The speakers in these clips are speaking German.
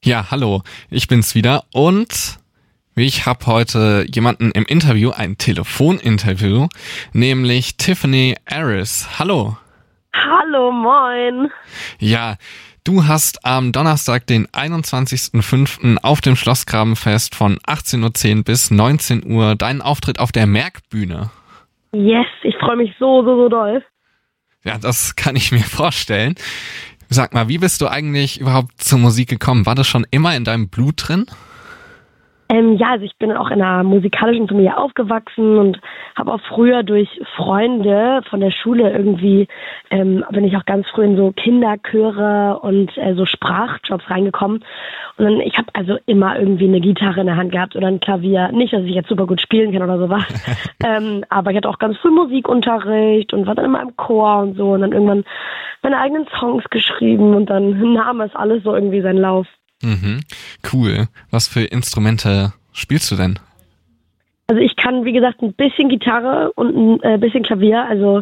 Ja, hallo, ich bin's wieder und ich habe heute jemanden im Interview, ein Telefoninterview, nämlich Tiffany Aris. Hallo. Hallo, moin. Ja, du hast am Donnerstag, den 21.05. auf dem Schlossgrabenfest von 18:10 Uhr bis 19 Uhr deinen Auftritt auf der Merkbühne. Yes, ich freue mich so doll. Ja, das kann ich mir vorstellen. Sag mal, wie bist du eigentlich überhaupt zur Musik gekommen? War das schon immer in deinem Blut drin? Ja, also ich bin auch in einer musikalischen Familie aufgewachsen und habe auch früher durch Freunde von der Schule irgendwie, bin ich auch ganz früh in so Kinderchöre und so Sprachjobs reingekommen. Und dann, ich habe also immer irgendwie eine Gitarre in der Hand gehabt oder ein Klavier. Nicht, dass ich jetzt super gut spielen kann oder sowas. Aber ich hatte auch ganz früh Musikunterricht und war dann immer im Chor und so. Und dann irgendwann meine eigenen Songs geschrieben und dann nahm es alles so irgendwie seinen Lauf. Mhm, cool. Was für Instrumente spielst du denn? Also ich kann, wie gesagt, ein bisschen Gitarre und ein bisschen Klavier, also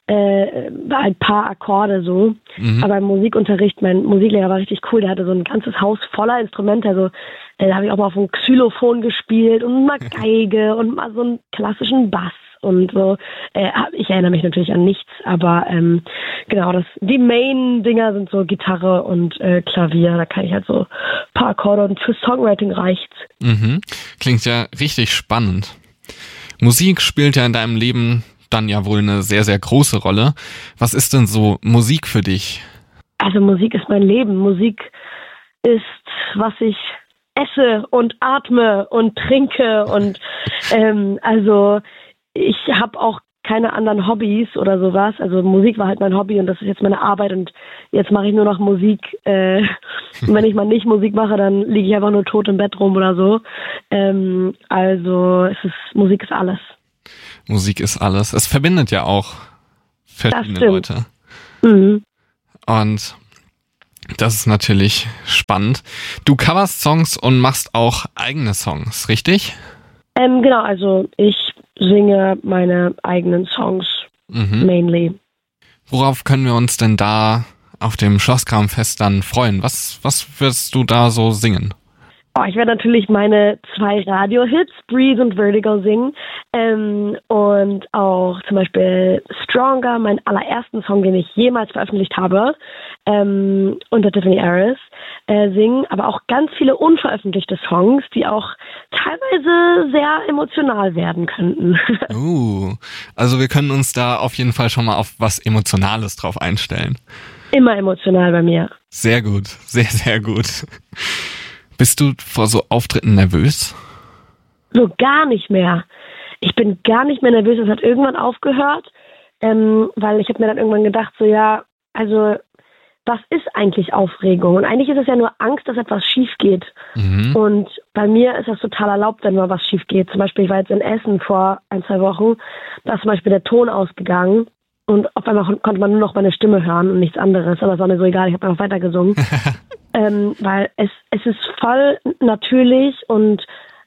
ein paar Akkorde so. Mhm. Aber im Musikunterricht, mein Musiklehrer war richtig cool, der hatte so ein ganzes Haus voller Instrumente, also da habe ich auch mal auf einem Xylophon gespielt und mal Geige und mal so einen klassischen Bass und so. Ich erinnere mich natürlich an nichts, aber genau, die Main-Dinger sind so Gitarre und Klavier, da kann ich halt so ein paar Akkorde und für Songwriting reicht's. Mhm. Klingt ja richtig spannend. Musik spielt ja in deinem Leben dann ja wohl eine sehr, sehr große Rolle. Was ist denn so Musik für dich? Also Musik ist mein Leben. Musik ist, was ich esse und atme und trinke und also ich habe auch keine anderen Hobbys oder sowas. Also Musik war halt mein Hobby und das ist jetzt meine Arbeit und jetzt mache ich nur noch Musik. Und wenn ich mal nicht Musik mache, dann liege ich einfach nur tot im Bett rum oder so. Also Musik ist alles. Musik ist alles. Es verbindet ja auch verschiedene Leute. Mhm. Und das ist natürlich spannend. Du coverst Songs und machst auch eigene Songs, richtig? Genau, also ich singe meine eigenen Songs mainly. Worauf können wir uns denn da auf dem Schlossgrabenfest dann freuen? Was wirst du da so singen? Oh, ich werde natürlich meine 2 Radio-Hits, Breathe und Vertigo, singen. Und auch zum Beispiel Stronger, meinen allerersten Song, den ich jemals veröffentlicht habe, unter Tiffany Aris, singen. Aber auch ganz viele unveröffentlichte Songs, die auch teilweise sehr emotional werden könnten. Also wir können uns da auf jeden Fall schon mal auf was Emotionales drauf einstellen. Immer emotional bei mir. Sehr gut, sehr, sehr gut. Bist du vor so Auftritten nervös? So gar nicht mehr. Ich bin gar nicht mehr nervös. Es hat irgendwann aufgehört, weil ich habe mir dann irgendwann gedacht, so ja, also was ist eigentlich Aufregung? Und eigentlich ist es ja nur Angst, dass etwas schief geht. Mhm. Und bei mir ist das total erlaubt, wenn mal was schief geht. Zum Beispiel, ich war jetzt in Essen vor 1-2 Wochen, da ist zum Beispiel der Ton ausgegangen. Und auf einmal konnte man nur noch meine Stimme hören und nichts anderes. Aber es war mir so egal, ich habe einfach weiter gesungen. Weil es ist voll natürlich und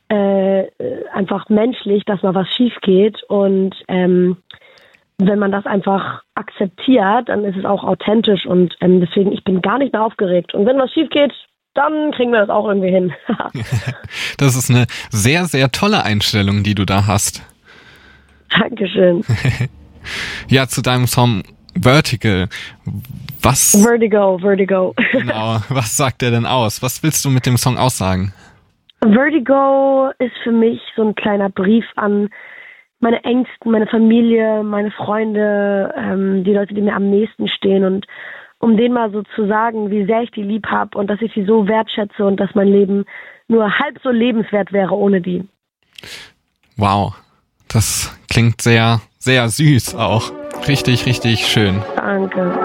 einfach menschlich, dass mal was schief geht. Und wenn man das einfach akzeptiert, dann ist es auch authentisch. Und deswegen, ich bin gar nicht mehr aufgeregt. Und wenn was schief geht, dann kriegen wir das auch irgendwie hin. Das ist eine sehr, sehr tolle Einstellung, die du da hast. Dankeschön. Ja, zu deinem Song Vertigo. Vertigo. Genau, was sagt der denn aus? Was willst du mit dem Song aussagen? Vertigo ist für mich so ein kleiner Brief an meine Ängsten, meine Familie, meine Freunde, die Leute, die mir am nächsten stehen und um denen mal so zu sagen, wie sehr ich die lieb habe und dass ich sie so wertschätze und dass mein Leben nur halb so lebenswert wäre ohne die. Wow, das klingt sehr, sehr süß auch. Richtig, richtig schön. Danke.